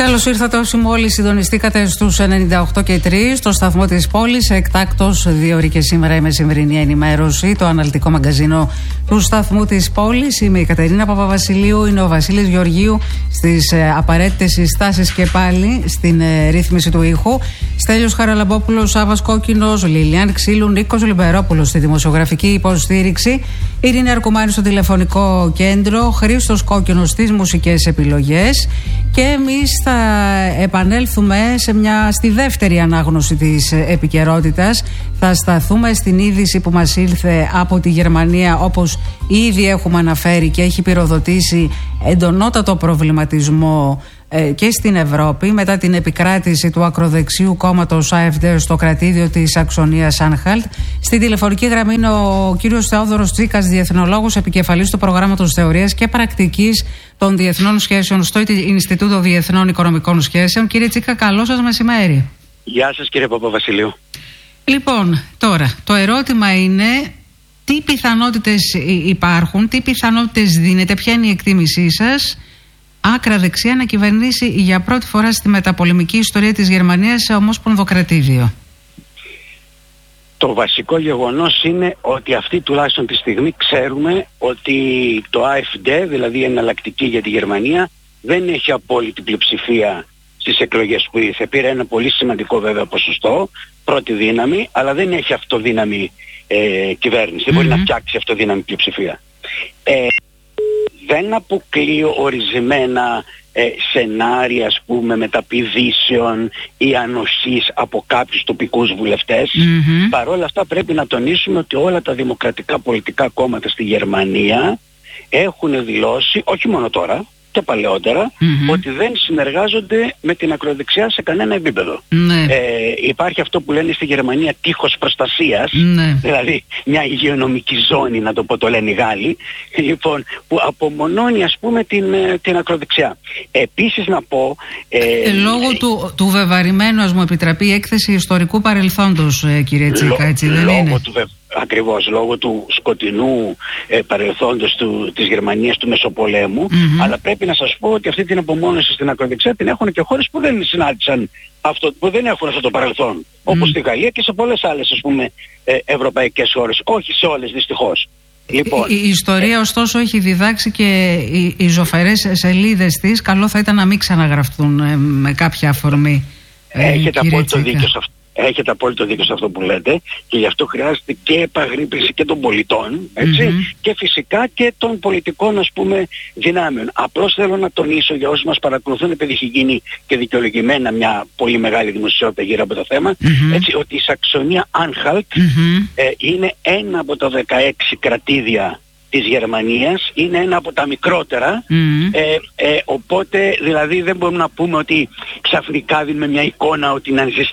Καλώς ήρθατε όσοι μόλις συντονιστήκατε στους 98 και 3 στο σταθμό της πόλης. Εκτάκτος 2 ώρες και σήμερα η μεσημβρινή ενημέρωση, το αναλυτικό μαγκαζίνο του σταθμού της πόλης. Είμαι η Κατερίνα Παπαβασιλείου, είναι ο Βασίλης Γεωργίου στις απαραίτητες συστάσεις και πάλι στην ρύθμιση του ήχου. Στέλιος Χαραλαμπόπουλος, Σάββας Κόκκινος, Λιλιάν Ξύλου, Νίκος Λιμπερόπουλος στη δημοσιογραφική υποστήριξη, Ειρήνη Αρκουμάνη στο τηλεφωνικό κέντρο, Χρήστος Κόκκινος στις μουσικές επιλογές. Και εμείς θα επανέλθουμε στη δεύτερη ανάγνωση της επικαιρότητας. Θα σταθούμε στην είδηση που μας ήλθε από τη Γερμανία, όπως ήδη έχουμε αναφέρει, και έχει πυροδοτήσει εντονότατο προβληματισμό και στην Ευρώπη μετά την επικράτηση του ακροδεξιού κόμματος AfD στο κρατήδιο της Σαξονίας Άνχαλτ. Στη τηλεφωνική γραμμή είναι ο κύριος Θεόδωρος Τσίκας, διεθνολόγος, επικεφαλής του προγράμματος θεωρίας και πρακτικής των διεθνών σχέσεων στο Ινστιτούτο Διεθνών Οικονομικών Σχέσεων. Κύριε Τσίκα, καλό σας μεσημέρι. Γεια σας κύριε Παπαβασιλείου. Λοιπόν, τώρα το ερώτημα είναι τι πιθανότητες υπάρχουν, τι πιθανότητες δίνετε, ποια είναι η εκτίμησή σας άκρα δεξιά να κυβερνήσει για πρώτη φορά στη μεταπολεμική ιστορία της Γερμανίας σε ομόσπονδο κρατήδιο? Το βασικό γεγονός είναι ότι αυτή τουλάχιστον τη στιγμή ξέρουμε ότι το AfD, δηλαδή η εναλλακτική για τη Γερμανία, δεν έχει απόλυτη πλειοψηφία στις εκλογές που ήρθε. Πήρε ένα πολύ σημαντικό βέβαια ποσοστό, πρώτη δύναμη, αλλά δεν έχει αυτοδύναμη κυβέρνηση. Δεν μπορεί να φτιάξει αυτοδύναμη πλειοψηφία. Δεν αποκλείω ορισμένα σενάρια, ας πούμε, μεταπηδήσεων ή ανοσής από κάποιους τοπικούς βουλευτές. Παρ' όλα αυτά πρέπει να τονίσουμε ότι όλα τα δημοκρατικά πολιτικά κόμματα στη Γερμανία έχουν δηλώσει, όχι μόνο τώρα και παλαιότερα, ότι δεν συνεργάζονται με την ακροδεξιά σε κανένα επίπεδο. Υπάρχει αυτό που λένε στη Γερμανία τείχος προστασίας, δηλαδή μια υγειονομική ζώνη, να το πω, το λένε οι Γάλλοι, λοιπόν, που απομονώνει, ας πούμε, την ακροδεξιά. Επίσης να πω... λόγω του βεβαρημένου, ας μου επιτραπεί, έκθεση ιστορικού παρελθόντος, κύριε Τσίκα, έτσι δεν είναι? Ακριβώς, λόγω του σκοτεινού παρελθόντος της Γερμανίας του Μεσοπολέμου, αλλά πρέπει να σας πω ότι αυτή την απομόνωση στην ακροδεξιά την έχουν και χώρες που δεν συνάντησαν αυτό, που δεν έχουν αυτό το παρελθόν, όπως στη Γαλλία και σε πολλές άλλες, ας πούμε, ευρωπαϊκές χώρες, όχι σε όλες δυστυχώς. Λοιπόν, η ιστορία ωστόσο έχει διδάξει και οι ζωφερές σελίδες της καλό θα ήταν να μην ξαναγραφτούν με κάποια αφορμή. Έχετε απόλυτο δίκιο σε αυτό. Έχετε απόλυτο δίκιο σε αυτό που λέτε, και γι' αυτό χρειάζεται και επαγρύπνηση και των πολιτών, έτσι, και φυσικά και των πολιτικών, ας πούμε, δυνάμεων. Απλώς θέλω να τονίσω για όσους μας παρακολουθούν, επειδή έχει γίνει και δικαιολογημένα μια πολύ μεγάλη δημοσιότητα γύρω από το θέμα, έτσι, ότι η Σαξονία Άνχαλτ είναι ένα από τα 16 κρατήδια της Γερμανίας, είναι ένα από τα μικρότερα, οπότε δηλαδή δεν μπορούμε να πούμε ότι ξαφνικά δίνουμε μια εικόνα ότι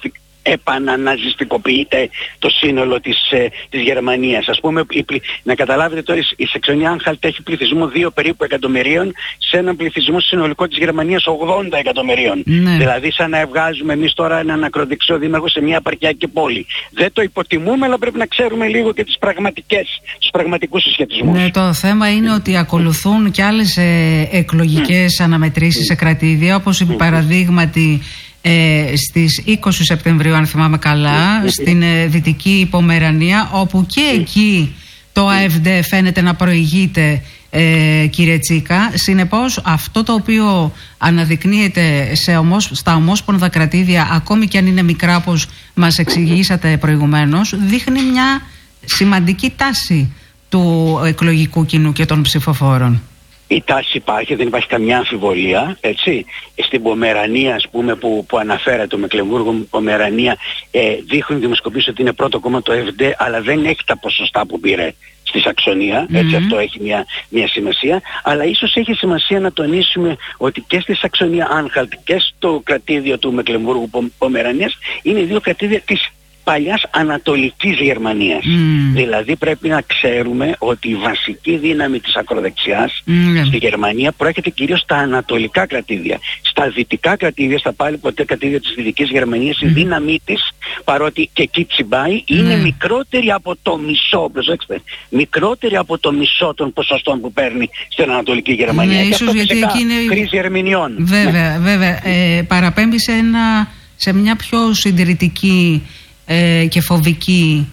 επαναναζιστικοποιείται το σύνολο της Γερμανίας. Ας πούμε, να καταλάβετε τώρα, η Σαξονία Άνχαλτ έχει πληθυσμό 2 περίπου εκατομμυρίων σε έναν πληθυσμό συνολικό της Γερμανίας 80 εκατομμυρίων. Δηλαδή σαν να βγάζουμε εμείς τώρα έναν ακροδεξιό δήμαρχο σε μια επαρχιακή πόλη. Δεν το υποτιμούμε, αλλά πρέπει να ξέρουμε λίγο και τους πραγματικούς συσχετισμούς. Ναι, το θέμα είναι ότι ακολουθούν και άλλες εκλογικές αναμετρήσεις σε κρατήδια, όπως η παραδείγματι στις 20 Σεπτεμβρίου, αν θυμάμαι καλά, στην Δυτική Πομερανία, όπου και εκεί το AfD φαίνεται να προηγείται, κύριε Τσίκα. Συνεπώς αυτό το οποίο αναδεικνύεται στα ομόσπονδα κρατήδια, ακόμη και αν είναι μικρά όπως μας εξηγήσατε προηγουμένως, δείχνει μια σημαντική τάση του εκλογικού κοινού και των ψηφοφόρων. Η τάση υπάρχει, δεν υπάρχει καμιά αμφιβολία, έτσι. Στην Πομερανία, ας πούμε, που αναφέρατε, το Μεκλεμβούργο, Πομερανία, δείχνουν δημοσκοπήσεις ότι είναι πρώτο κόμμα το AfD, αλλά δεν έχει τα ποσοστά που πήρε στη Σαξονία, έτσι, αυτό έχει μια σημασία. Αλλά ίσως έχει σημασία να τονίσουμε ότι και στη Σαξονία Άνχαλτ και στο κρατήδιο του Μεκλεμβούργου Πομερανίας είναι δύο κρατήδια της παλιάς Ανατολικής Γερμανίας. Δηλαδή πρέπει να ξέρουμε ότι η βασική δύναμη της ακροδεξιάς στη Γερμανία προέρχεται κυρίως στα ανατολικά κρατήδια. Στα στα δυτικά κρατήδια, στα πάλι ποτέ κρατήδια της Δυτικής Γερμανίας, η δύναμή της, παρότι και εκεί τσιμπάει, είναι μικρότερη από το μισό, προσέξτε, μικρότερη από το μισό των ποσοστών που παίρνει στην Ανατολική Γερμανία. Ναι, και ίσως αυτό γιατί φυσικά εκεί είναι κρίση ερμηνεών. Βέβαια, βέβαια. Παραπέμπει σε μια πιο συντηρητική και φοβική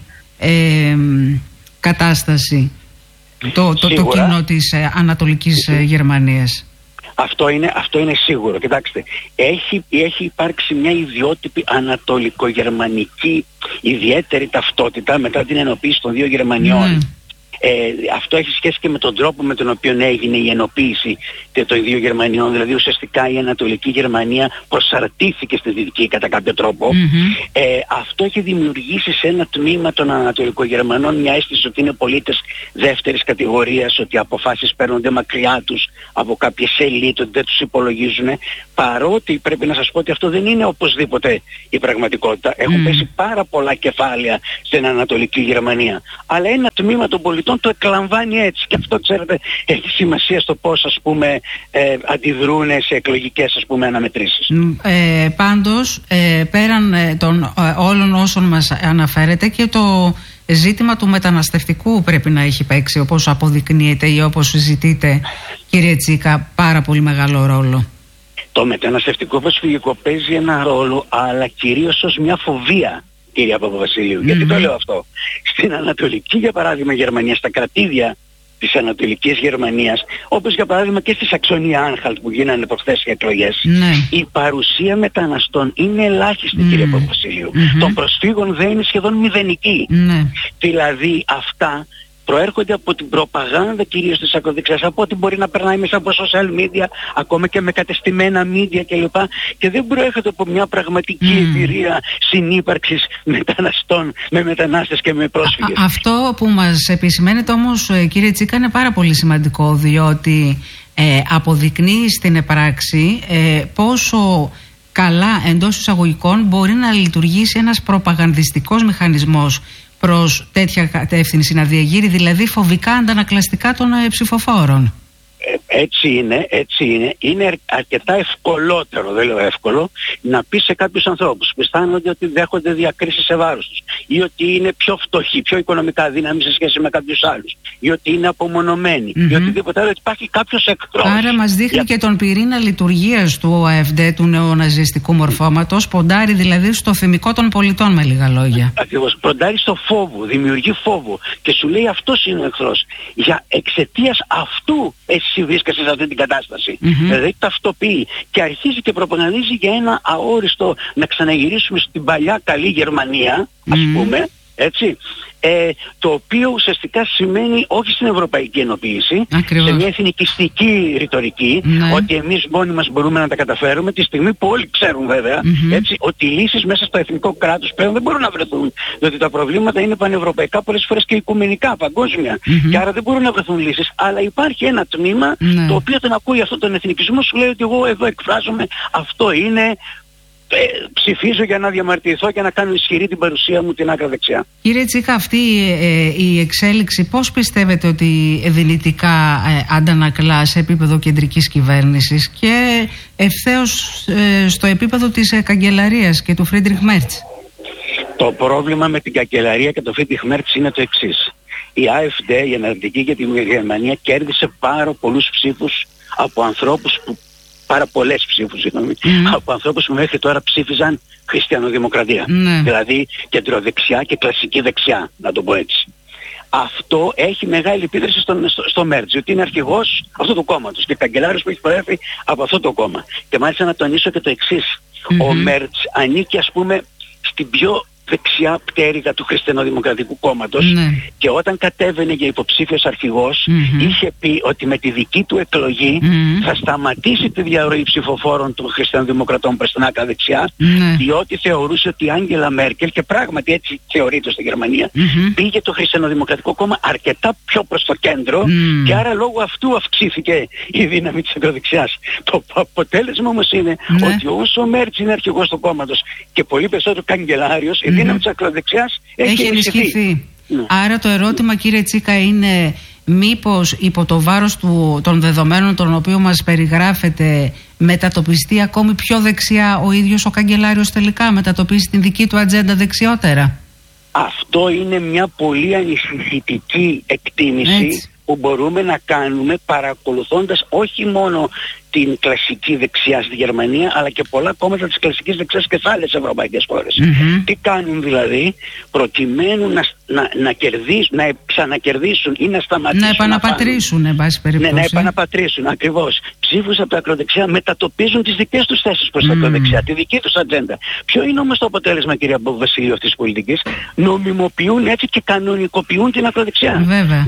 κατάσταση το κοινό της Ανατολικής Γερμανίας. Αυτό είναι σίγουρο. Κοιτάξτε, έχει υπάρξει μια ιδιότυπη ανατολικογερμανική ιδιαίτερη ταυτότητα μετά την ενοποίηση των δύο Γερμανιών. Αυτό έχει σχέση και με τον τρόπο με τον οποίο έγινε η ενοποίηση των δύο Γερμανιών. Δηλαδή ουσιαστικά η Ανατολική Γερμανία προσαρτήθηκε στη Δυτική κατά κάποιο τρόπο. Αυτό έχει δημιουργήσει σε ένα τμήμα των Ανατολικογερμανών μια αίσθηση ότι είναι πολίτες δεύτερης κατηγορίας, ότι οι αποφάσεις παίρνονται μακριά τους από κάποιες ελίτ, ότι δεν τους υπολογίζουν, παρότι πρέπει να σας πω ότι αυτό δεν είναι οπωσδήποτε η πραγματικότητα. Έχουν πέσει πάρα πολλά κεφάλαια στην Ανατολική Γερμανία, αλλά ένα τμήμα των πολιτών το εκλαμβάνει έτσι, και αυτό, ξέρετε, έχει σημασία στο πώς, ας πούμε, αντιδρούν σε εκλογικές, ας πούμε, αναμετρήσεις. Πάντως, πέραν των όλων όσων μας αναφέρετε, και το ζήτημα του μεταναστευτικού πρέπει να έχει παίξει, όπως αποδεικνύεται ή όπως συζητείτε, κύριε Τσίκα, πάρα πολύ μεγάλο ρόλο. Το μεταναστευτικό προσφυγικό παίζει ένα ρόλο, αλλά κυρίως ως μια φοβία, κύριε Παπαβασιλείου. Γιατί το λέω αυτό? Στην Ανατολική, για παράδειγμα, Γερμανία, στα κρατήδια της Ανατολικής Γερμανίας, όπως για παράδειγμα και στη Σαξονία Άνχαλτ που γίνανε προχθές οι εκλογές, η παρουσία μεταναστών είναι ελάχιστη, κύριε Παπαβασιλείου. Των προσφύγων δεν είναι σχεδόν μηδενική. Δηλαδή αυτά προέρχονται από την προπαγάνδα κυρίως της ακροδεξιάς, από ό,τι μπορεί να περνάει μέσα από social media, ακόμα και με κατεστημένα media κλπ. Και δεν προέρχονται από μια πραγματική εμπειρία συνύπαρξης μεταναστών, με μετανάστες και με πρόσφυγες. Αυτό που μας επισημαίνεται όμως, κύριε Τσίκα, είναι πάρα πολύ σημαντικό, διότι αποδεικνύει στην πράξη πόσο καλά, εντός εισαγωγικών, μπορεί να λειτουργήσει ένας προπαγανδιστικός μηχανισμός προς τέτοια κατεύθυνση, να διαγείρει δηλαδή φοβικά αντανακλαστικά των ψηφοφόρων. Έτσι είναι. Είναι αρκετά ευκολότερο, δεν λέω εύκολο, να πει σε κάποιους ανθρώπους που αισθάνονται ότι δέχονται διακρίσεις σε βάρος τους, ή ότι είναι πιο φτωχοί, πιο οικονομικά αδύναμοι σε σχέση με κάποιους άλλους, ή ότι είναι απομονωμένοι, ή οτιδήποτε άλλο, ότι υπάρχει κάποιος εχθρός. Άρα μας δείχνει και τον πυρήνα λειτουργίας του ΑΕΦΔ, του νεοναζιστικού μορφώματος, ποντάρει δηλαδή στο θυμικό των πολιτών, με λίγα λόγια. Ακριβώς, ποντάρει στο φόβο, δημιουργεί φόβο και σου λέει αυτός είναι ο εχθρός. Για εξαιτίας αυτού εσύ βρίσκεσαι σε αυτή την κατάσταση. Δηλαδή ταυτοποιεί και αρχίζει και προπαγανδίζει για ένα αόριστο να ξαναγυρίσουμε στην παλιά καλή Γερμανία, ας πούμε, έτσι, το οποίο ουσιαστικά σημαίνει όχι στην ευρωπαϊκή ενοποίηση, σε μια εθνικιστική ρητορική, ότι εμείς μόνοι μας μπορούμε να τα καταφέρουμε, τη στιγμή που όλοι ξέρουν βέβαια, έτσι, ότι οι λύσεις μέσα στο εθνικό κράτος πλέον δεν μπορούν να βρεθούν, διότι τα προβλήματα είναι πανευρωπαϊκά, πολλές φορές και οικουμενικά, παγκόσμια, και άρα δεν μπορούν να βρεθούν λύσεις. Αλλά υπάρχει ένα τμήμα το οποίο όταν ακούει αυτόν τον εθνικισμό σου λέει ότι εγώ εδώ εκφράζομαι, αυτό είναι, ψηφίζω για να διαμαρτυρηθώ και να κάνω ισχυρή την παρουσία μου την άκρα δεξιά. Κύριε Τσίκα, αυτή η εξέλιξη πώς πιστεύετε ότι δυνητικά αντανακλά σε επίπεδο κεντρικής κυβέρνησης και ευθέως στο επίπεδο της καγκελαρίας και του Φρίντριχ Μέρτς? Το πρόβλημα με την καγκελαρία και το Φρίντριχ Μέρτς είναι το εξής. Η AfD, η Εναλλακτική για τη Γερμανία, κέρδισε πάρα πολλούς ψήφους από ανθρώπους που πάρα πολλές ψήφους, από ανθρώπους που μέχρι τώρα ψήφιζαν χριστιανοδημοκρατία. Δηλαδή κεντροδεξιά και κλασική δεξιά, να το πω έτσι. Αυτό έχει μεγάλη επίδραση στο Μέρτς, διότι είναι αρχηγός αυτού του κόμματος και καγκελάριος που έχει προέρθει από αυτό το κόμμα. Και μάλιστα να τονίσω και το εξής. Ο Μέρτς ανήκει, ας πούμε, στην πιο δεξιά πτέρυγα του Χριστιανοδημοκρατικού κόμματος, και όταν κατέβαινε για υποψήφιος αρχηγός είχε πει ότι με τη δική του εκλογή θα σταματήσει τη διαρροή ψηφοφόρων των Χριστιανοδημοκρατών προς την άκρα δεξιά, διότι θεωρούσε ότι η Άγγελα Μέρκελ, και πράγματι έτσι θεωρείται στη Γερμανία, πήγε το Χριστιανοδημοκρατικό κόμμα αρκετά πιο προς το κέντρο, και άρα λόγω αυτού αυξήθηκε η δύναμη της ακροδεξιάς. Το αποτέλεσμα όμως είναι ότι όσο ο Μέρτς είναι αρχηγός του κόμματος και πολύ περισσότερο καγκελάριος, η δύναμη της ακροδεξιάς έχει ενισχυθεί. Άρα το ερώτημα, κύριε Τσίκα, είναι μήπως υπό το βάρος των δεδομένων των οποίων μας περιγράφεται μετατοπιστεί ακόμη πιο δεξιά ο ίδιος ο καγκελάριος τελικά, μετατοπίσει την δική του ατζέντα δεξιότερα? Αυτό είναι μια πολύ ανησυχητική εκτίμηση που μπορούμε να κάνουμε παρακολουθώντας όχι μόνο την κλασική δεξιά στη Γερμανία, αλλά και πολλά κόμματα της κλασικής δεξιάς και σε άλλες ευρωπαϊκές χώρες. Τι κάνουν δηλαδή, προκειμένου να ξανακερδίσουν ή να σταματήσουν, να επαναπατρίσουν, εν πάση περιπτώσει. Ναι, να επαναπατρίσουν, ακριβώς. Ψήφους από τα ακροδεξιά, μετατοπίζουν τις δικές τους θέσεις προς τα ακροδεξιά, τη δική τους ατζέντα. Ποιο είναι όμως το αποτέλεσμα, κυρία Βασιλείου, αυτής της πολιτικής? Νομιμοποιούν έτσι και κανονικοποιούν την ακροδεξιά.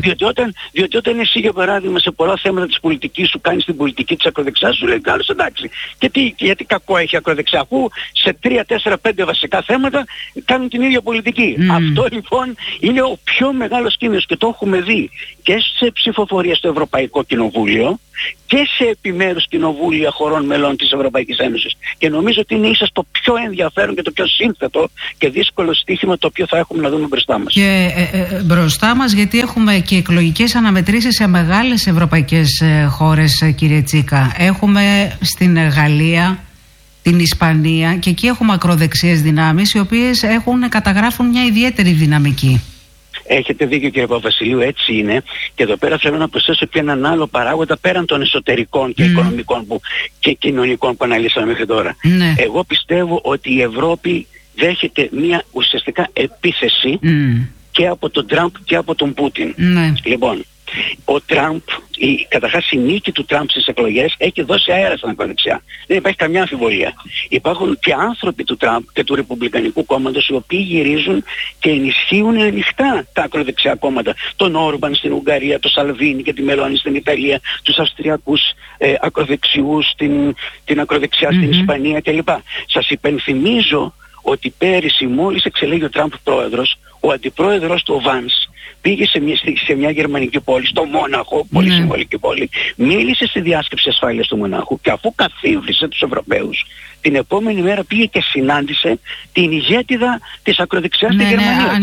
Διότι όταν εσύ, για παράδειγμα, σε πολλά θέματα της πολιτικής σου κάνεις την πολιτική της ακροδεξιάς, σου λέει καλώς, εντάξει. Και γιατί κακό έχει ακροδεξιά, αφού σε 3, 4, 5 βασικά θέματα κάνουν την ίδια πολιτική. Αυτό λοιπόν είναι ο πιο μεγάλος κίνδυνος και το έχουμε δει και σε ψηφοφορία στο Ευρωπαϊκό Κοινοβούλιο και σε επιμέρους κοινοβούλια χωρών μελών της Ευρωπαϊκής Ένωσης. Και νομίζω ότι είναι ίσως το πιο ενδιαφέρον και το πιο σύνθετο και δύσκολο στοίχημα το οποίο θα έχουμε να δούμε μπροστά μας. Και μπροστά μας, γιατί έχουμε και εκλογικές αναμετρήσεις σε μεγάλες ευρωπαϊκές χώρες, κύριε Τσίκα. Έχουμε στην Γαλλία, την Ισπανία, και εκεί έχουμε ακροδεξιές δυνάμεις οι οποίες καταγράφουν μια ιδιαίτερη δυναμική. Έχετε δίκιο, κύριε Παπαβασιλείου, έτσι είναι. Και εδώ πέρα θέλω να προσθέσω και έναν άλλο παράγοντα πέραν των εσωτερικών και οικονομικών και κοινωνικών που αναλύσαμε μέχρι τώρα. Εγώ πιστεύω ότι η Ευρώπη δέχεται μια ουσιαστικά επίθεση και από τον Τραμπ και από τον Πούτιν. Λοιπόν, ο Τραμπ, καταρχάς η νίκη του Τραμπ στις εκλογές έχει δώσει αέρα στην ακροδεξιά. Δεν υπάρχει καμιά αμφιβολία. Υπάρχουν και άνθρωποι του Τραμπ και του Ρεπουμπλικανικού κόμματος οι οποίοι γυρίζουν και ενισχύουν ανοιχτά τα ακροδεξιά κόμματα. Τον Όρμπαν στην Ουγγαρία, τον Σαλβίνι και τη Μελώνη στην Ιταλία, τους Αυστριακούς ακροδεξιούς, την ακροδεξιά στην Ισπανία κλπ. Σας υπενθυμίζω ότι πέρυσι, μόλις εξελέγει ο Τραμπ πρόεδρος, ο αντιπρόεδρος του, ο Βάνς, πήγε σε μια γερμανική πόλη, στο Μόναχο, πολύ συμβολική πόλη, μίλησε στη διάσκεψη ασφάλειας του Μονάχου και αφού καθίβρισε τους Ευρωπαίους, την επόμενη μέρα πήγε και συνάντησε την ηγέτιδα της ακροδεξιάς στη Γερμανία.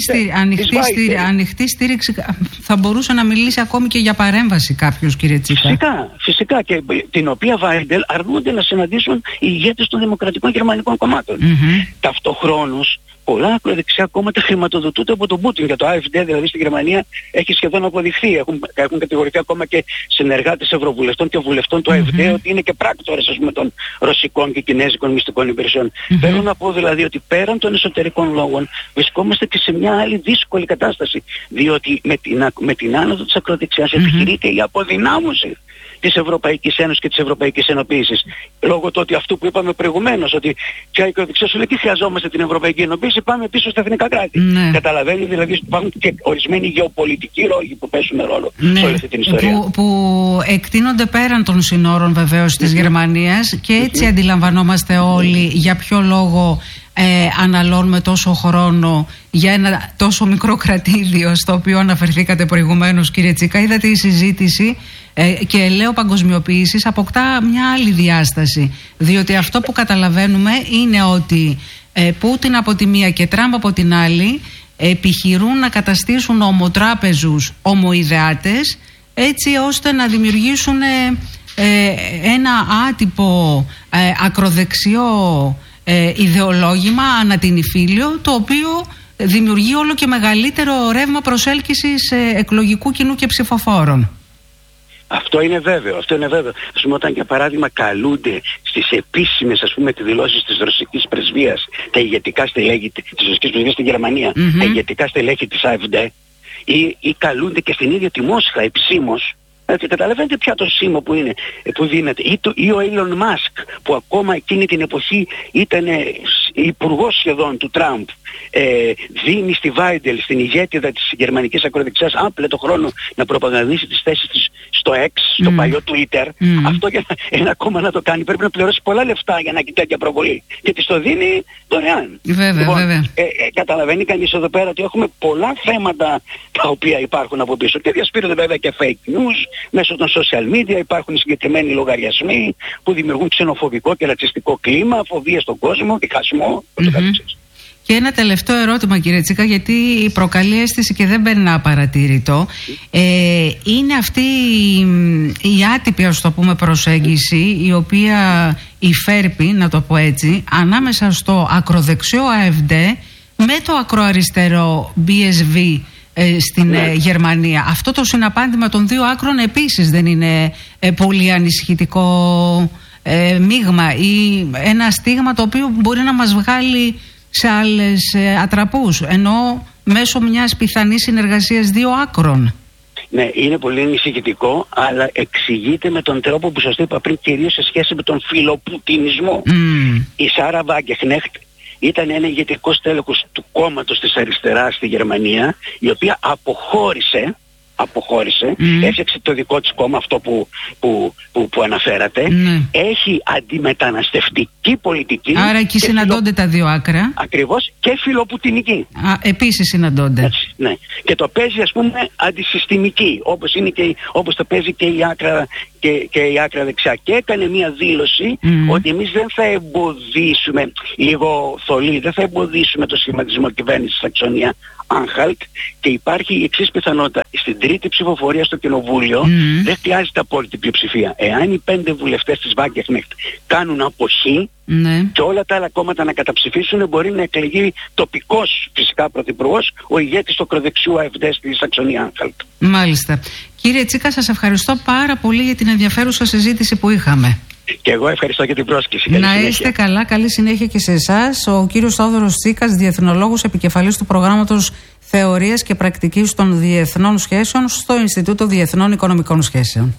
Ανοιχτή στήριξη, θα μπορούσε να μιλήσει ακόμη και για παρέμβαση κάποιος, κύριε Τσίκα. Φυσικά, και την οποία Βάιντελ αρνούνται να συναντήσουν οι ηγέτες των δημοκρατικών γερμανικών κομμάτων. Ταυτοχρόνως, πολλά ακροδεξιά κόμματα χρηματοδοτούνται από τον Πούτιν. Για το AfD δηλαδή στη Γερμανία έχει σχεδόν αποδειχθεί. Έχουν κατηγορηθεί ακόμα και συνεργάτες ευρωβουλευτών και βουλευτών του AfD ότι είναι και πράκτορες, ας πούμε, των ρωσικών και κινέζικων μυστικών υπηρεσιών. Θέλω να πω δηλαδή ότι πέραν των εσωτερικών λόγων βρισκόμαστε και σε μια άλλη δύσκολη κατάσταση. Διότι με την άνοδο της ακροδεξιάς επιχειρείται η αποδυνάμωση της Ευρωπαϊκής Ένωσης και της Ευρωπαϊκής Ενοποίησης. Λόγω του ότι αυτό που είπαμε προηγουμένως, ότι και η ακροδεξιά σου λέει τι χρειαζόμαστε την Ευρωπαϊκή Ενοποίηση, πάμε πίσω στα εθνικά κράτη. Καταλαβαίνει δηλαδή ότι υπάρχουν και ορισμένοι γεωπολιτικοί ρόλοι που παίζουν ρόλο σε όλη αυτή την ιστορία. Που εκτείνονται πέραν των συνόρων βεβαίως της Γερμανίας και έτσι αντιλαμβανόμαστε όλοι για ποιο λόγο αναλώνουμε τόσο χρόνο για ένα τόσο μικρό κρατήδιο στο οποίο αναφερθήκατε προηγουμένως, κύριε Τσίκα. Είδατε η συζήτηση και λέω παγκοσμιοποίησης αποκτά μια άλλη διάσταση, διότι αυτό που καταλαβαίνουμε είναι ότι Πούτιν από τη μία και Τραμπ από την άλλη επιχειρούν να καταστήσουν ομοτράπεζους ομοειδεάτες, έτσι ώστε να δημιουργήσουν ένα άτυπο ακροδεξιό ιδεολόγημα ανατινηφίλιο, το οποίο δημιουργεί όλο και μεγαλύτερο ρεύμα προσέλκυσης εκλογικού κοινού και ψηφοφόρων. Αυτό είναι βέβαιο, Ας πούμε, όταν για παράδειγμα καλούνται στις επίσημες, ας πούμε, δηλώσεις της ρωσικής πρεσβείας, τα ηγετικά στελέχη της ρωσικής πρεσβείας στη Γερμανία, τα ηγετικά στελέχη της AfD, ή καλούνται και στην ίδια τη Μόσχα επισήμως. Καταλαβαίνετε πια το σήμα που είναι, που δίνεται. Ή ο Elon Musk, που ακόμα εκείνη την εποχή ήταν υπουργός σχεδόν του Τραμπ, δίνει στη Βάιντελ, στην ηγέτιδα της γερμανικής ακροδεξιάς, άπλετο χρόνο να προπαγανδίσει τις θέσεις της στο X, στο παλιό Twitter. Αυτό για ένα κόμμα να το κάνει πρέπει να πληρώσει πολλά λεφτά για να έχει τέτοια προβολή. Και της το δίνει δωρεάν. Βέβαια. Καταλαβαίνει κανείς εδώ πέρα ότι έχουμε πολλά θέματα τα οποία υπάρχουν από πίσω. Και διασπείρονται βέβαια και fake news. Μέσω των social media υπάρχουν συγκεκριμένοι λογαριασμοί που δημιουργούν ξενοφοβικό και ρατσιστικό κλίμα, φοβία στον κόσμο, διχασμό. Και ένα τελευταίο ερώτημα, κύριε Τσίκα, γιατί προκαλεί αίσθηση και δεν μπαίνει απαρατήρητο. Είναι αυτή η άτυπη, ας το πούμε, προσέγγιση, η οποία υφέρπει, να το πω έτσι, ανάμεσα στο ακροδεξιό AfD με το ακροαριστερό BSV στην Γερμανία. Αυτό το συναπάντημα των δύο άκρων επίσης δεν είναι πολύ ανησυχητικό μείγμα ή ένα στίγμα το οποίο μπορεί να μας βγάλει σε άλλες ατραπούς, ενώ μέσω μιας πιθανής συνεργασίας δύο άκρων? Ναι, είναι πολύ ανησυχητικό, αλλά εξηγείται με τον τρόπο που σας το είπα πριν, κυρίως σε σχέση με τον φιλοπουτινισμό. Η Σάρα Βάγκεχνέχτ ήταν ένα ηγετικό στέλεχος του κόμματος της αριστεράς στη Γερμανία, η οποία αποχώρησε, έφτιαξε το δικό της κόμμα, αυτό που αναφέρατε. Έχει αντιμεταναστευτική πολιτική. Άρα εκεί συναντώνται τα δύο άκρα. Ακριβώς, και φιλοπουτινική. Επίσης συναντώνται. Έτσι, ναι. Και το παίζει, ας πούμε, αντισυστημική, όπως το παίζει και η άκρα δεξιά. Και έκανε μια δήλωση ότι εμείς δεν θα εμποδίσουμε, λίγο θολή, δεν θα εμποδίσουμε το σχηματισμό κυβέρνησης Σαξονία Άνχαλτ, και υπάρχει η εξής πιθανότητα. Στην τρίτη ψηφοφορία στο Κοινοβούλιο δεν χρειάζεται απόλυτη πλειοψηφία. Εάν οι 5 βουλευτές της Βάγκεχνέχτ κάνουν αποχή και όλα τα άλλα κόμματα να καταψηφίσουν, μπορεί να εκλεγεί τοπικός φυσικά πρωθυπουργός, ο ηγέτης του ακροδεξιού AfD στη Σαξονία Άνχαλτ. Μάλιστα. Κύριε Τσίκα, σας ευχαριστώ πάρα πολύ για την ενδιαφέρουσα συζήτηση που είχαμε. Και εγώ ευχαριστώ για την πρόσκληση. Να είστε καλά, καλή συνέχεια και σε εσάς. Ο κύριος Θόδωρος Τσίκας, διεθνολόγος, επικεφαλής του προγράμματος Θεωρίας και Πρακτικής των Διεθνών Σχέσεων στο Ινστιτούτο Διεθνών Οικονομικών Σχέσεων.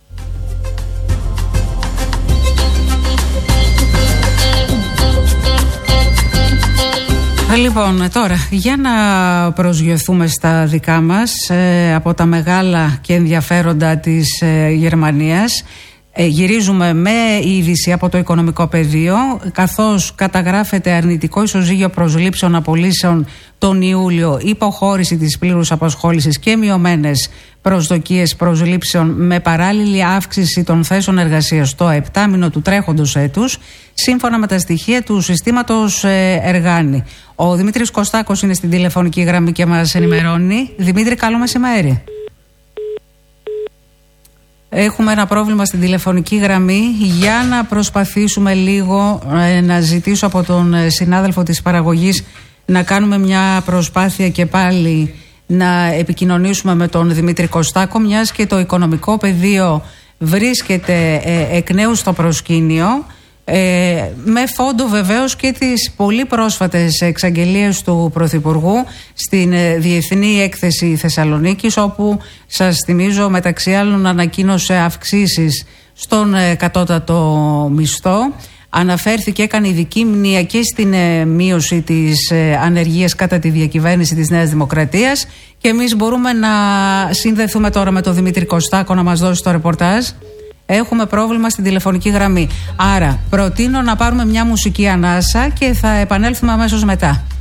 Λοιπόν, τώρα για να προσγειωθούμε στα δικά μας από τα μεγάλα και ενδιαφέροντα της Γερμανίας. Γυρίζουμε με είδηση από το οικονομικό πεδίο, καθώς καταγράφεται αρνητικό ισοζύγιο προσλήψεων απολύσεων τον Ιούλιο, υποχώρηση της πλήρους απασχόλησης και μειωμένες προσδοκίες προσλήψεων, με παράλληλη αύξηση των θέσεων εργασίας στο επτάμηνο του τρέχοντος έτους, σύμφωνα με τα στοιχεία του συστήματος Εργάνη. Ο Δημήτρης Κωστάκος είναι στην τηλεφωνική γραμμή και μας ενημερώνει. Δημήτρη, καλό μεσημέρι. Έχουμε ένα πρόβλημα στην τηλεφωνική γραμμή. Για να προσπαθήσουμε λίγο να ζητήσω από τον συνάδελφο της παραγωγής να κάνουμε μια προσπάθεια και πάλι να επικοινωνήσουμε με τον Δημήτρη Κωστάκο, μιας και το οικονομικό πεδίο βρίσκεται εκ νέου στο προσκήνιο, με φόντο βεβαίως και τις πολύ πρόσφατες εξαγγελίες του Πρωθυπουργού στην Διεθνή Έκθεση Θεσσαλονίκης, όπου σας θυμίζω μεταξύ άλλων ανακοίνωσε αυξήσεις στον κατώτατο μισθό. Αναφέρθηκε, έκανε ειδική μνήα και στην μείωση της ανεργίας κατά τη διακυβέρνηση της Νέας Δημοκρατίας, και εμείς μπορούμε να συνδεθούμε τώρα με τον Δημήτρη Κωστάκο να μας δώσει το ρεπορτάζ. Έχουμε πρόβλημα στην τηλεφωνική γραμμή. Άρα προτείνω να πάρουμε μια μουσική ανάσα και θα επανέλθουμε αμέσως μετά.